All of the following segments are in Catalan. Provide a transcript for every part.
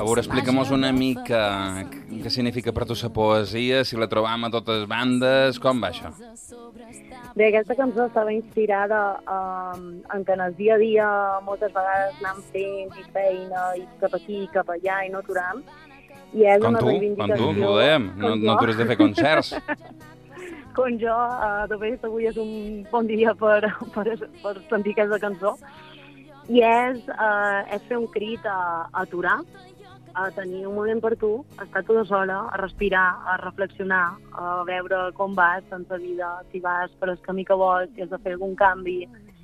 A veure, explica'm-nos una mica què significa per tu la poesia, si la trobam a totes bandes, com va això? Bé, aquesta cançó estava inspirada en que en el dia a dia moltes vegades anem fent i feina i cap aquí i cap allà i no aturam. I és una reivindicació... Com tu, ho dèiem, no t'has de fer concerts. Com jo, de fet, avui és un bon dia per sentir aquesta cançó. I és fer un crit a aturar, a tenir un moment per tu, a estar tota sola, a respirar, a reflexionar, a veure com vas en ta vida, si vas per el camí que vols, si has de fer algun canvi.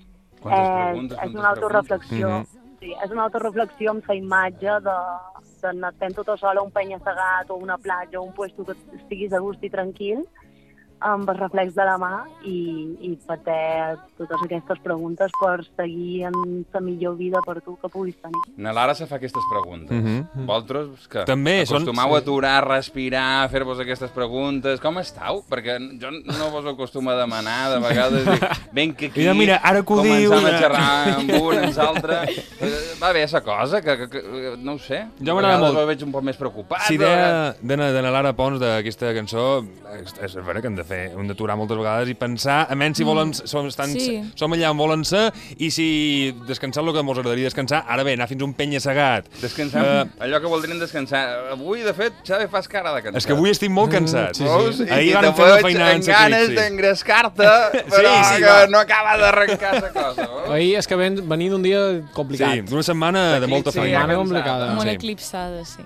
És una autoreflexió. Sí, és una autoreflexió amb la imatge d'anar fent tota sola un penya-segat o una platja o un puesto que estiguis a gust i tranquil, amb el reflex de la mà i fer totes aquestes preguntes per seguir en la millor vida per tu que puguis tenir. Na Lara se fa aquestes preguntes. Vosaltres, què? També acostumeu a aturar, a respirar, a fer-vos aquestes preguntes. Com estàu? Perquè jo no vos acostumo a demanar, de vegades, ben que aquí mira, ara que ho diu, començam a xerrar amb un, amb l'altre. Va bé, esa cosa, que no ho sé. Jo m'agrada molt. Ho veig un poc més preocupat. Si idea de na Lara Pons d'aquesta cançó, és vera que hem d'aturar moltes vegades i pensar, a menys si volen, som allà on volen ser, i si descansar el que ens agradaria descansar, ara bé, anar fins a un penya-segat. Descansar, allò que voldrien descansar. Avui, de fet, Xavi, fas cara de cansat. És que avui estic molt cansat. Ahir vam fer la feinada en ganes d'engrescar-te, però que no acaba d'arrencar la cosa. Ahir és que venir d'un dia complicat. Sí, d'una setmana de molta feina. Setmana complicada. Molt eclipsada, sí.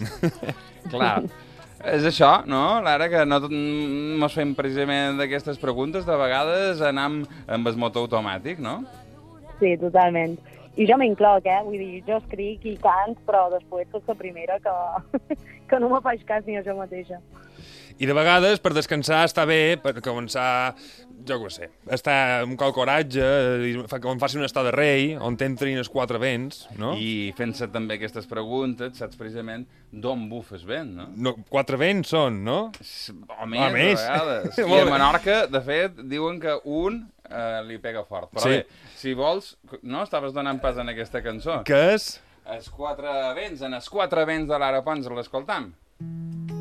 Clar. És això, no, Lara, que no mos fem precisament d'aquestes preguntes, de vegades anam amb el motor automàtic, no? Sí, totalment. I jo m'incloc, vull dir, jo escric i cant, però després soc la primera que no me faig cas ni a jo mateixa. I de vegades, per descansar, està bé, per començar, jo què sé, estar amb qual coratge, on faci un estat de rei, on t'entrin els quatre vents, no? I fent-se també aquestes preguntes, saps precisament d'on bufes vent, no? Quatre vents són, no? O més, a vegades. I a Menorca, de fet, diuen que un li pega fort. Però bé, si vols, no estaves donant pas en aquesta cançó. Què és? Els quatre vents, en els quatre vents de Lara Pons l'escoltam.